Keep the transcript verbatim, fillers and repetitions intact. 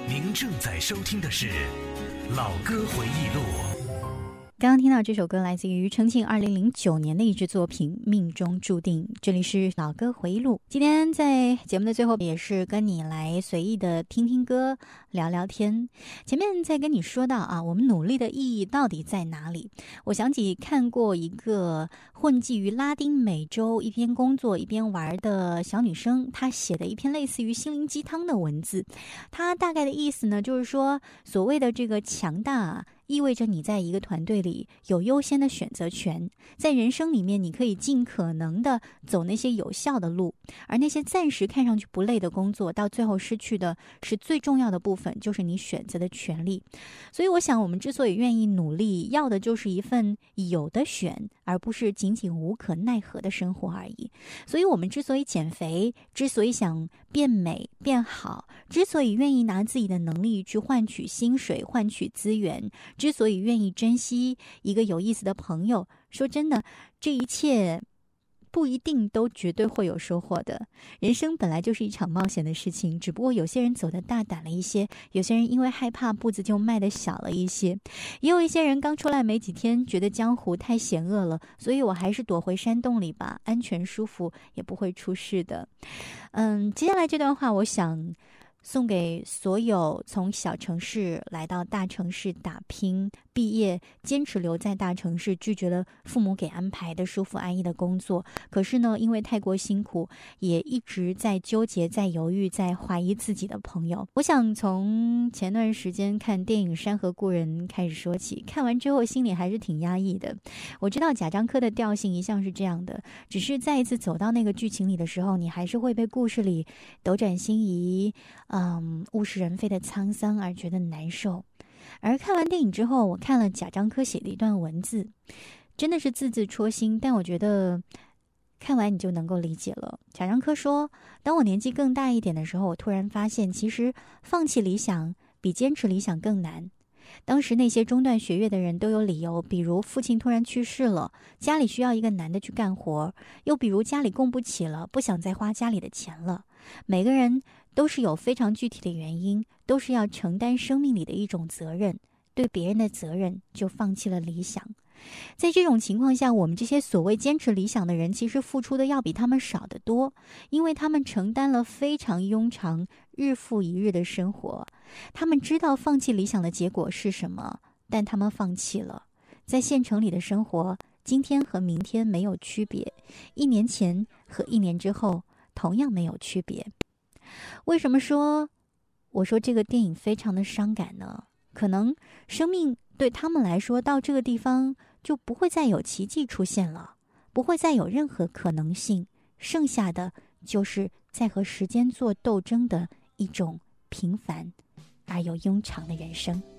您正在收听的是《老歌回忆录》。 刚刚听到这首歌来自于庾澄庆二零零九年的一支作品《命中注定》，这里是老歌回忆录。今天在节目的最后也是跟你来随意的听听歌聊聊天。前面在跟你说到啊，我们努力的意义到底在哪里？我想起看过一个混迹于拉丁美洲一边工作一边玩的小女生，她写的一篇类似于心灵鸡汤的文字。她大概的意思呢，就是说所谓的这个强大啊，意味着你在一个团队里有优先的选择权，在人生里面你可以尽可能的走那些有效的路，而那些暂时看上去不累的工作，到最后失去的是最重要的部分，就是你选择的权利。所以我想我们之所以愿意努力，要的就是一份有的选，而不是仅仅无可奈何的生活而已。所以我们之所以减肥，之所以想变美变好，之所以愿意拿自己的能力去换取薪水换取资源，之所以愿意珍惜一个有意思的朋友，说真的，这一切不一定都绝对会有收获的。人生本来就是一场冒险的事情，只不过有些人走得大胆了一些，有些人因为害怕步子就迈得小了一些，也有一些人刚出来没几天，觉得江湖太险恶了，所以我还是躲回山洞里吧，安全舒服也不会出事的。嗯，接下来这段话我想送给所有从小城市来到大城市打拼、毕业坚持留在大城市，拒绝了父母给安排的舒服安逸的工作，可是呢因为太过辛苦，也一直在纠结、在犹豫、在怀疑自己的朋友。我想从前段时间看电影《山河故人》开始说起，看完之后心里还是挺压抑的。我知道贾樟柯的调性一向是这样的，只是再一次走到那个剧情里的时候，你还是会被故事里斗转星移嗯，物是人非的沧桑而觉得难受。而看完电影之后，我看了贾樟柯写的一段文字，真的是字字戳心，但我觉得看完你就能够理解了。贾樟柯说，当我年纪更大一点的时候，我突然发现其实放弃理想比坚持理想更难。当时那些中断学业的人都有理由，比如父亲突然去世了，家里需要一个男的去干活，又比如家里供不起了，不想再花家里的钱了。每个人都是有非常具体的原因，都是要承担生命里的一种责任，对别人的责任就放弃了理想。在这种情况下，我们这些所谓坚持理想的人，其实付出的要比他们少得多，因为他们承担了非常庸常日复一日的生活。他们知道放弃理想的结果是什么，但他们放弃了。在县城里的生活，今天和明天没有区别，一年前和一年之后同样没有区别。为什么说我说这个电影非常的伤感呢？可能生命对他们来说到这个地方就不会再有奇迹出现了，不会再有任何可能性，剩下的就是在和时间做斗争的一种平凡而又庸常的人生。